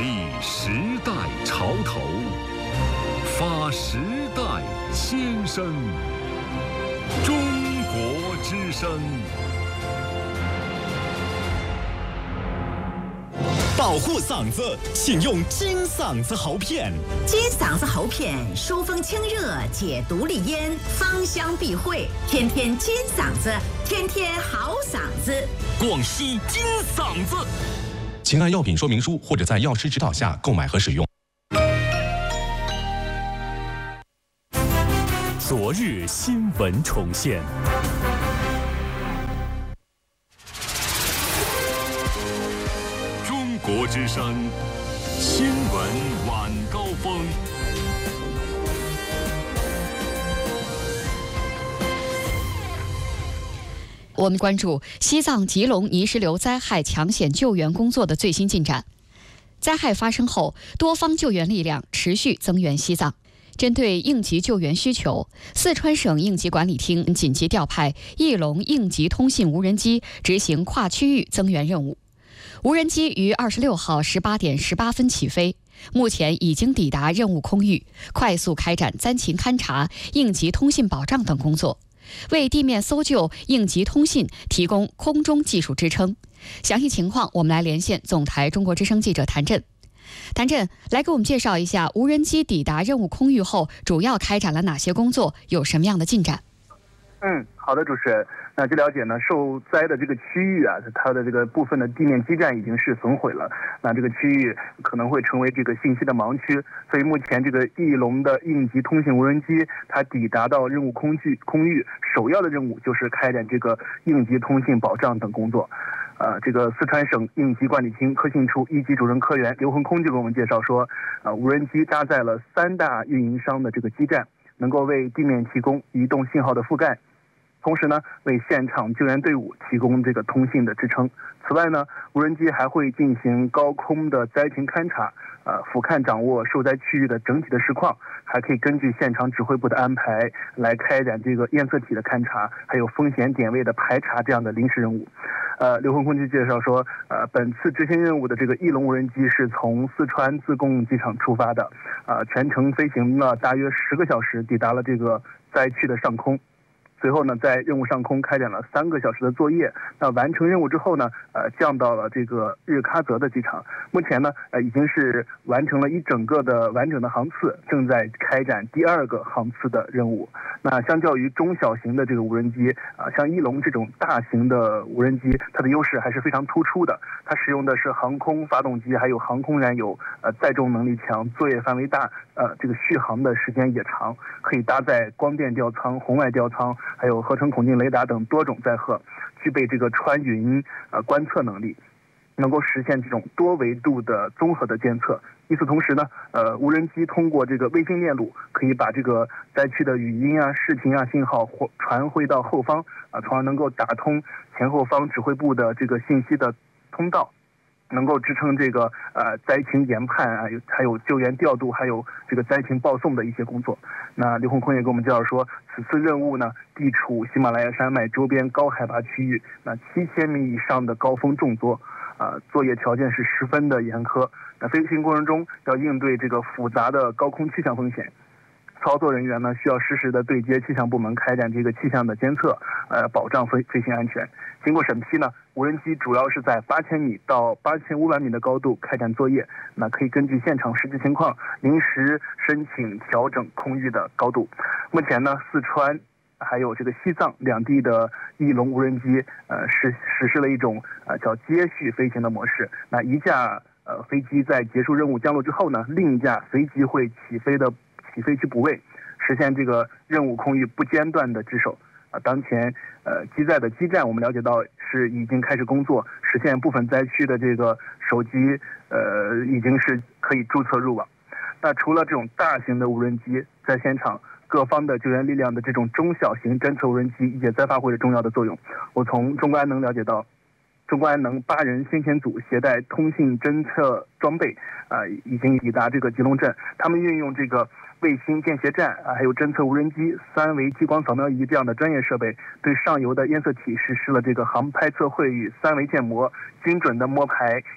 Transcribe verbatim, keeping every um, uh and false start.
立时代潮头，发时代先声。中国之声。 保护嗓子，请用金嗓子喉片。 金嗓子喉片疏风清热，解毒利咽，芳香避秽。天天金嗓子，天天好嗓子。 广西金嗓子，请按药品说明书或者在药师指导下购买和使用。昨日新闻重现。 中国之声新闻晚高峰。 我们关注西藏吉隆泥石流灾害抢险救援工作的最新进展。灾害发生后，多方救援力量持续增援西藏。针对应急救援需求，四川省应急管理厅紧急调派翼龙应急通信无人机执行跨区域增援任务。无人机于二十六号十八点十八分起飞，目前已经抵达任务空域，快速开展灾情勘察、应急通信保障等工作，为地面搜救、应急通信提供空中技术支撑。详细情况，我们来连线总台中国之声记者谭震。谭震，来给我们介绍一下无人机抵达任务空域后，主要开展了哪些工作，有什么样的进展？ 嗯，好的，主持人。那据了解呢，受灾的这个区域啊，它的这个部分的地面基站已经是损毁了，那这个区域可能会成为这个信息的盲区，所以目前这个翼龙的应急通信无人机，它抵达到任务空域空域，首要的任务就是开展这个应急通信保障等工作。呃，这个四川省应急管理厅科信处一级主任科员刘恒空就给我们介绍说，呃，无人机搭载了三大运营商的这个基站，能够为地面提供移动信号的覆盖。同时呢，为现场救援队伍提供这个通信的支撑。此外呢，无人机还会进行高空的灾情勘察，呃，俯瞰掌握受灾区域的整体的实况，还可以根据现场指挥部的安排来开展这个验测体的勘察，还有风险点位的排查这样的临时任务。呃，刘恒空就介绍说，呃，本次执行任务的这个翼龙无人机是从四川自贡机场出发的，呃，全程飞行了大约十个小时，抵达了这个灾区的上空。随后呢，在任务上空开展了三个小时的作业。那完成任务之后呢，呃，降到了这个日喀则的机场。目前呢，呃，已经是完成了一整个的完整的航次，正在开展第二个航次的任务。那相较于中小型的这个无人机啊、呃，像翼龙这种大型的无人机，它的优势还是非常突出的。它使用的是航空发动机，还有航空燃油，呃，载重能力强，作业范围大，呃，这个续航的时间也长，可以搭载光电吊舱、红外吊舱，还有合成孔径雷达等多种载荷，具备这个穿云呃观测能力，能够实现这种多维度的综合的监测。与此同时呢，呃，无人机通过这个卫星链路，可以把这个灾区的语音啊、视频啊信号或传回到后方啊，从而能够打通前后方指挥部的这个信息的通道。能够支撑这个呃灾情研判啊，还有救援调度，还有这个灾情报送的一些工作。那刘洪坤也给我们介绍说，此次任务呢，地处喜马拉雅山脉周边高海拔区域，那七千米以上的高峰重作，啊、呃，作业条件是十分的严苛。那飞行过程中要应对这个复杂的高空气象风险。操作人员呢需要实时的对接气象部门开展这个气象的监测，呃，保障飞飞行安全。经过审批呢，无人机主要是在八千米到八千五百米的高度开展作业，那可以根据现场实际情况临时申请调整空域的高度。目前呢，四川还有这个西藏两地的翼龙无人机，呃，实实施了一种呃叫接续飞行的模式。那一架呃飞机在结束任务降落之后呢，另一架随即会起飞的。起飞去补位，实现这个任务空域不间断的值守。啊，当前呃机载的基站我们了解到是已经开始工作，实现部分灾区的这个手机呃已经是可以注册入网。那除了这种大型的无人机，在现场各方的救援力量的这种中小型侦测无人机也在发挥着重要的作用。我从中国安能了解到，中国安能八人先遣组携带通信侦测装备啊、呃，已经抵达这个吉隆镇。他们运用这个卫星见斜站啊，还有侦测无人机、三维激光扫描仪这样的专业设备，对上游的验测体实施了这个航拍测绘与三维建模，精准的摸排